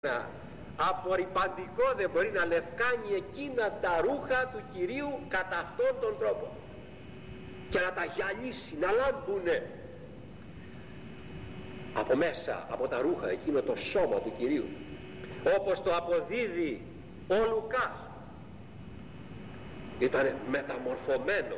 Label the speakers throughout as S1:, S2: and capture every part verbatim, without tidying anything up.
S1: ένα απορριπαντικό δεν μπορεί να λευκάνει εκείνα τα ρούχα του Κυρίου κατά αυτόν τον τρόπο και να τα γυαλίσει, να λάμπουνε από μέσα, από τα ρούχα, εκείνο το σώμα του Κυρίου, όπως το αποδίδει ο Λουκάς. Ήταν μεταμορφωμένο,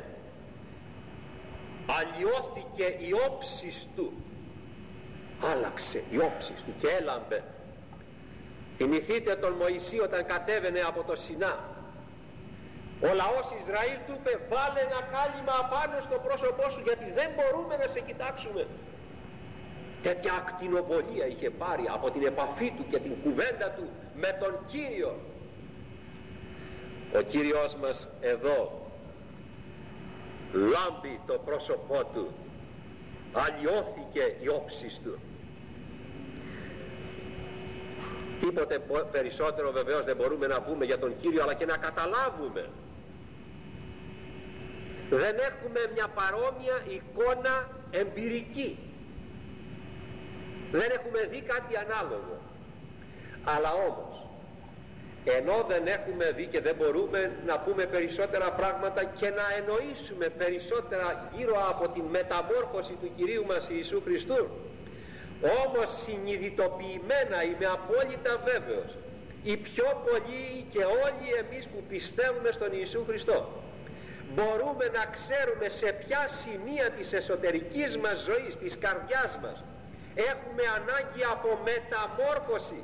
S1: αλλοιώθηκε η όψις του, άλλαξε η όψις του και έλαμπε. Θυμηθείτε τον Μωυσή όταν κατέβαινε από το Σινά. Ο λαός Ισραήλ του είπε, βάλε ένα κάλυμα απάνω στο πρόσωπό σου, γιατί δεν μπορούμε να σε κοιτάξουμε. Τέτοια ακτινοβολία είχε πάρει από την επαφή του και την κουβέντα του με τον Κύριο. Ο Κύριος μας εδώ λάμπει το πρόσωπό του, αλλοιώθηκε η όψις του. Τίποτε περισσότερο βεβαίως δεν μπορούμε να πούμε για τον Κύριο, αλλά και να καταλάβουμε. Δεν έχουμε μια παρόμοια εικόνα εμπειρική, δεν έχουμε δει κάτι ανάλογο. Αλλά όμως, ενώ δεν έχουμε δει και δεν μπορούμε να πούμε περισσότερα πράγματα και να εννοήσουμε περισσότερα γύρω από την μεταμόρφωση του Κυρίου μας Ιησού Χριστού, όμως συνειδητοποιημένα είμαι απόλυτα βέβαιος, οι πιο πολλοί και όλοι εμείς που πιστεύουμε στον Ιησού Χριστό μπορούμε να ξέρουμε σε ποια σημεία της εσωτερικής μας ζωής, της καρδιάς μας, έχουμε ανάγκη από μεταμόρφωση.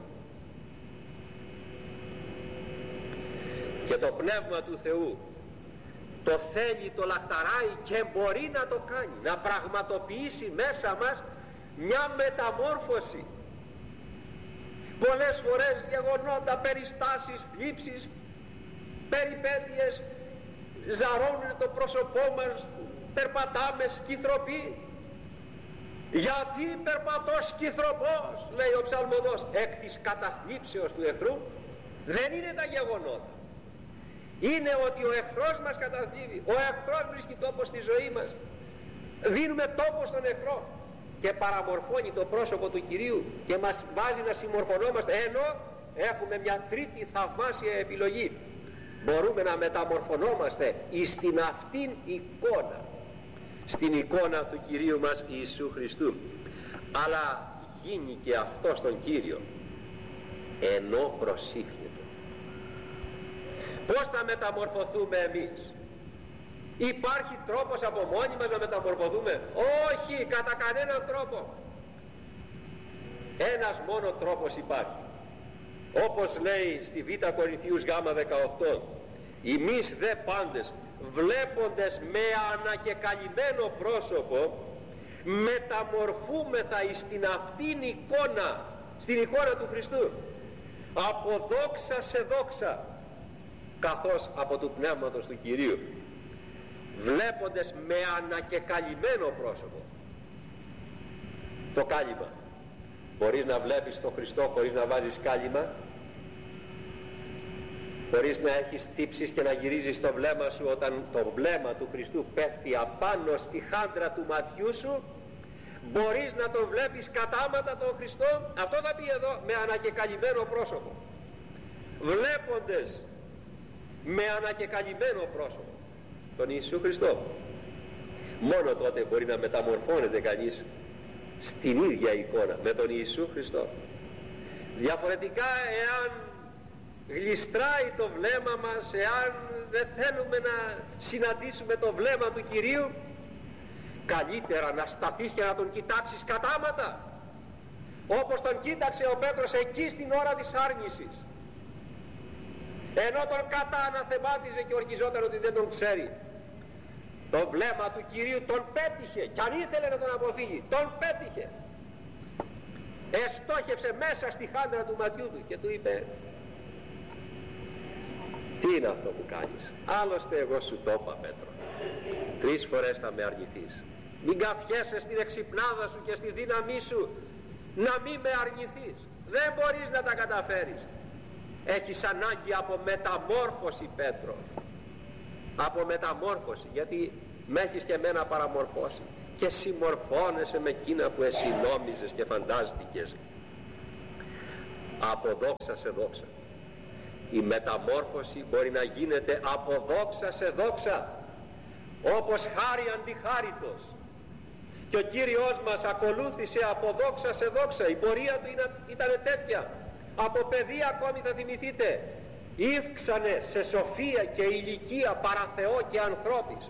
S1: Και το Πνεύμα του Θεού το θέλει, το λαχταράει και μπορεί να το κάνει, να πραγματοποιήσει μέσα μας μια μεταμόρφωση. Πολλές φορές γεγονότα, περιστάσεις, θλίψεις, περιπέτειες ζαρώνουν το πρόσωπό μας, περπατάμε σκυθροποί. Γιατί περπατώ σκυθροπός, λέει ο ψαλμοδός, εκ της καταθλίψεως του εχθρού. Δεν είναι τα γεγονότα, είναι ότι ο εχθρός μας καταθλίβει, ο εχθρός βρίσκει τόπο στη ζωή μας, δίνουμε τόπο στον εχθρό και παραμορφώνει το πρόσωπο του Κυρίου και μας βάζει να συμμορφωνόμαστε, ενώ έχουμε μια τρίτη θαυμάσια επιλογή. Μπορούμε να μεταμορφωνόμαστε εις την αυτήν εικόνα, στην εικόνα του Κυρίου μας Ιησού Χριστού. Αλλά γίνει και αυτό στον Κύριο ενώ προσήφιετο. Πώς θα μεταμορφωθούμε εμείς? Υπάρχει τρόπος από μόνοι μας να μεταμορφωθούμε? Όχι, κατά κανέναν τρόπο. Ένας μόνο τρόπος υπάρχει, όπως λέει στη Β' Κορινθίους Γ δεκαοκτώ, εμείς δε πάντες βλέποντες με ανακεκαλυμμένο πρόσωπο μεταμορφούμεθα εις την αυτήν εικόνα, στην εικόνα του Χριστού, από δόξα σε δόξα, καθώς από του Πνεύματος του Κυρίου. Βλέποντες με ανακεκαλυμμένο πρόσωπο. Το κάλυμα, μπορείς να βλέπεις τον Χριστό χωρίς να βάζεις κάλυμα? Μπορείς να έχεις τύψεις και να γυρίζεις το βλέμμα σου όταν το βλέμμα του Χριστού πέφτει απάνω στη χάντρα του ματιού σου? Μπορείς να τον βλέπεις κατάματα τον Χριστό? Αυτό θα πει εδώ, με ανακεκαλυμμένο πρόσωπο. Βλέποντες με ανακεκαλυμμένο πρόσωπο τον Ιησού Χριστό, μόνο τότε μπορεί να μεταμορφώνεται κανείς στην ίδια εικόνα με τον Ιησού Χριστό. Διαφορετικά, εάν γλιστράει το βλέμμα μας, εάν δεν θέλουμε να συναντήσουμε το βλέμμα του Κυρίου, καλύτερα να σταθείς και να τον κοιτάξεις κατάματα, όπως τον κοίταξε ο Πέτρος εκεί στην ώρα της άρνησης, ενώ τον κατά αναθεμάτιζε και ορκιζόταν ότι δεν τον ξέρει. Το βλέμμα του Κυρίου τον πέτυχε, κι αν ήθελε να τον αποφύγει, τον πέτυχε. Εστόχευσε μέσα στη χάντρα του ματιού του και του είπε, τι είναι αυτό που κάνεις? Άλλωστε εγώ σου το είπα, Πέτρο, τρεις φορές θα με αρνηθείς. Μην καφιέσαι στην εξυπνάδα σου και στη δύναμή σου να μην με αρνηθείς. Δεν μπορείς να τα καταφέρεις. Έχεις ανάγκη από μεταμόρφωση, Πέτρο, από μεταμόρφωση, γιατί με έχεις και εμένα παραμορφώσει και συμμορφώνεσαι με εκείνα που εσύ νόμιζες και φαντάστηκες. από δόξα σε δόξα. Η μεταμόρφωση μπορεί να γίνεται από δόξα σε δόξα, όπως χάρη αντιχάριτος. Και ο Κύριος μας ακολούθησε από δόξα σε δόξα. Η πορεία του ήταν τέτοια. Από παιδί ακόμη θα θυμηθείτε, ύφξανε σε σοφία και ηλικία παρά Θεό και ανθρώπης.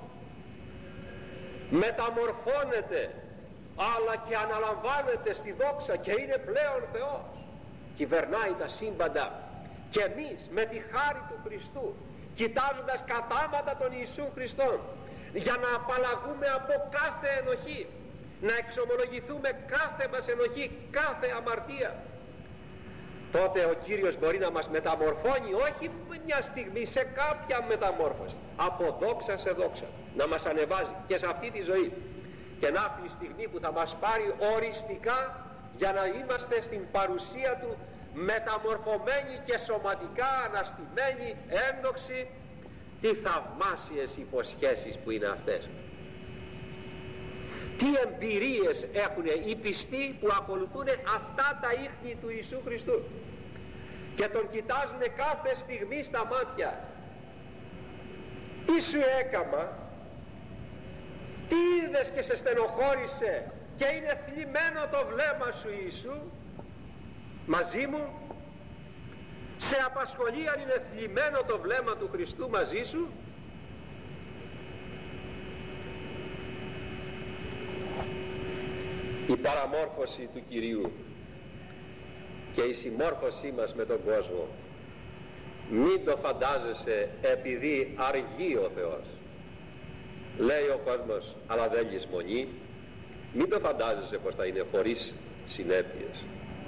S1: Μεταμορφώνεται, αλλά και αναλαμβάνεται στη δόξα και είναι πλέον Θεός. Κυβερνάει τα σύμπαντα. Και εμείς με τη χάρη του Χριστού, κοιτάζοντας κατάματα τον Ιησού Χριστόν, για να απαλλαγούμε από κάθε ενοχή, να εξομολογηθούμε κάθε μας ενοχή, κάθε αμαρτία, τότε ο Κύριος μπορεί να μας μεταμορφώνει, όχι μια στιγμή, σε κάποια μεταμόρφωση, από δόξα σε δόξα, να μας ανεβάζει και σε αυτή τη ζωή, και να έρθει η στιγμή που θα μας πάρει οριστικά για να είμαστε στην παρουσία του, μεταμορφωμένοι και σωματικά αναστημένοι, ένδοξοι. Τι θαυμάσιες υποσχέσεις που είναι αυτές! Τι εμπειρίες έχουν οι πιστοί που ακολουθούν αυτά τα ίχνη του Ιησού Χριστού και τον κοιτάζουν κάθε στιγμή στα μάτια. Τι σου έκαμα, τι είδες και σε στενοχώρησε και είναι θλιμμένο το βλέμμα σου Ιησού μαζί μου? Σε απασχολεί αν είναι θλιμμένο το βλέμμα του Χριστού μαζί σου? Η παραμόρφωση του Κυρίου και η συμμόρφωσή μας με τον κόσμο, μην το φαντάζεσαι επειδή αργεί ο Θεός. Λέει ο κόσμος, αλλά δεν λησμονεί. Μην το φαντάζεσαι πως θα είναι χωρίς συνέπειες.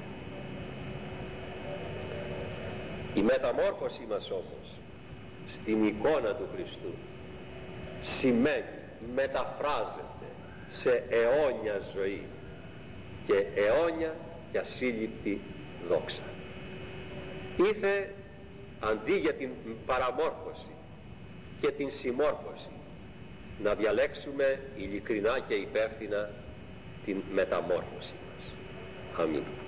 S1: Η μεταμόρφωση μας όμως στην εικόνα του Χριστού σημαίνει, μεταφράζεται σε αιώνια ζωή και αιώνια και ασύλληπτη δόξα. Ήθε αντί για την παραμόρφωση και την συμμόρφωση να διαλέξουμε ειλικρινά και υπεύθυνα την μεταμόρφωση μας. Αμήν.